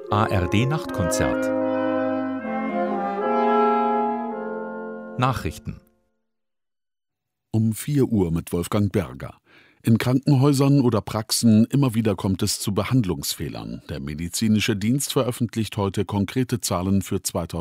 ARD-Nachtkonzert. Nachrichten. Um 4 Uhr mit Wolfgang Berger. In Krankenhäusern oder Praxen immer wieder kommt es zu Behandlungsfehlern. Der medizinische Dienst veröffentlicht heute konkrete Zahlen für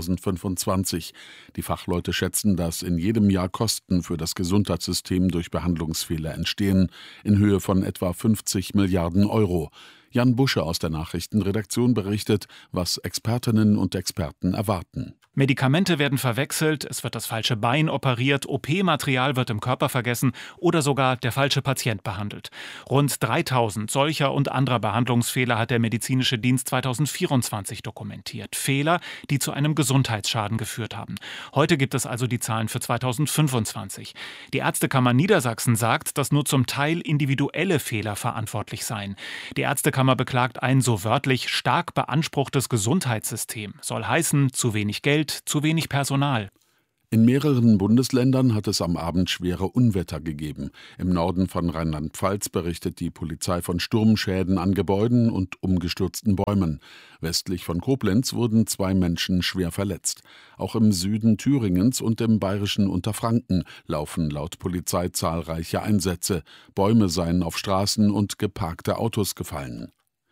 2025. Die Fachleute schätzen, dass in jedem Jahr Kosten für das Gesundheitssystem durch Behandlungsfehler entstehen, in Höhe von etwa 50 Milliarden Euro. Jan Busche aus der Nachrichtenredaktion berichtet, was Expertinnen und Experten erwarten. Medikamente werden verwechselt, es wird das falsche Bein operiert, OP-Material wird im Körper vergessen oder sogar der falsche Patient behandelt. Rund 3000 solcher und anderer Behandlungsfehler hat der medizinische Dienst 2024 dokumentiert. Fehler, die zu einem Gesundheitsschaden geführt haben. Heute gibt es also die Zahlen für 2025. Die Ärztekammer Niedersachsen sagt, dass nur zum Teil individuelle Fehler verantwortlich seien. Die Ärztekammer beklagt ein so wörtlich stark beanspruchtes Gesundheitssystem. Soll heißen, zu wenig Geld, zu wenig Personal. In mehreren Bundesländern hat es am Abend schwere Unwetter gegeben. Im Norden von Rheinland-Pfalz berichtet die Polizei von Sturmschäden an Gebäuden und umgestürzten Bäumen. Westlich von Koblenz wurden 2 Menschen schwer verletzt. Auch im Süden Thüringens und im bayerischen Unterfranken laufen laut Polizei zahlreiche Einsätze. Bäume seien auf Straßen und geparkte Autos gefallen.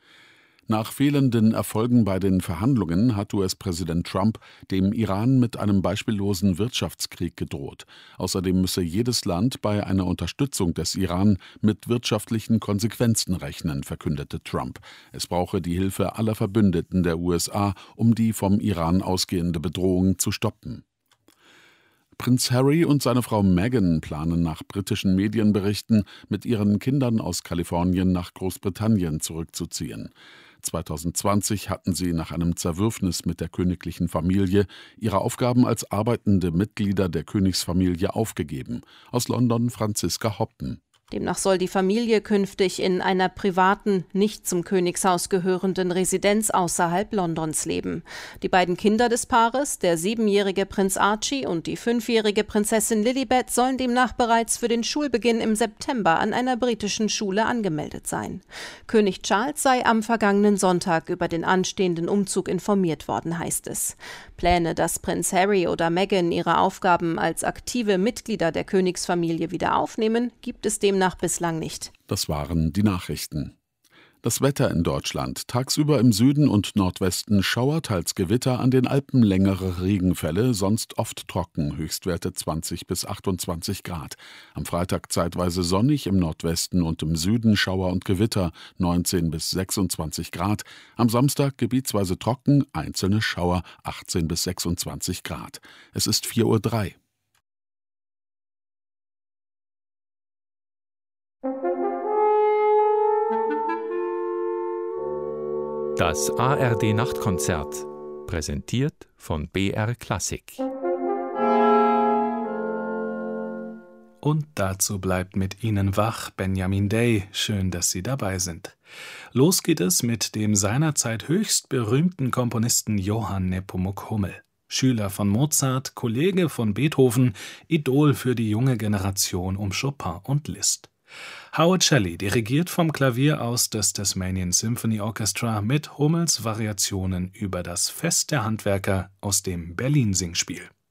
Nach fehlenden Erfolgen bei den Verhandlungen hat US-Präsident Trump dem Iran mit einem beispiellosen Wirtschaftskrieg gedroht. Außerdem müsse jedes Land bei einer Unterstützung des Iran mit wirtschaftlichen Konsequenzen rechnen, verkündete Trump. Es brauche die Hilfe aller Verbündeten der USA, um die vom Iran ausgehende Bedrohung zu stoppen. Prinz Harry und seine Frau Meghan planen nach britischen Medienberichten, mit ihren Kindern aus Kalifornien nach Großbritannien zurückzuziehen. 2020 hatten sie nach einem Zerwürfnis mit der königlichen Familie ihre Aufgaben als arbeitende Mitglieder der Königsfamilie aufgegeben. Aus London Franziska Hoppen. Demnach soll die Familie künftig in einer privaten, nicht zum Königshaus gehörenden Residenz außerhalb Londons leben. Die beiden Kinder des Paares, der 7-jährige Prinz Archie und die 5-jährige Prinzessin Lilibet, sollen demnach bereits für den Schulbeginn im September an einer britischen Schule angemeldet sein. König Charles sei am vergangenen Sonntag über den anstehenden Umzug informiert worden, heißt es. Pläne, dass Prinz Harry oder Meghan ihre Aufgaben als aktive Mitglieder der Königsfamilie wieder aufnehmen, gibt es demnach bislang nicht. Das waren die Nachrichten. Das Wetter in Deutschland. Tagsüber im Süden und Nordwesten Schauer, teils Gewitter, an den Alpen längere Regenfälle, sonst oft trocken, Höchstwerte 20 bis 28 Grad. Am Freitag zeitweise sonnig, im Nordwesten und im Süden Schauer und Gewitter, 19 bis 26 Grad. Am Samstag gebietsweise trocken, einzelne Schauer, 18 bis 26 Grad. Es ist 4:03 Uhr. Das ARD-Nachtkonzert, präsentiert von BR Klassik. Und dazu bleibt mit Ihnen wach Benjamin Day. Schön, dass Sie dabei sind. Los geht es mit dem seinerzeit höchst berühmten Komponisten Johann Nepomuk Hummel. Schüler von Mozart, Kollege von Beethoven, Idol für die junge Generation um Chopin und Liszt. Howard Shelley dirigiert vom Klavier aus das Tasmanian Symphony Orchestra mit Hummels Variationen über das Fest der Handwerker aus dem Berlin-Singspiel.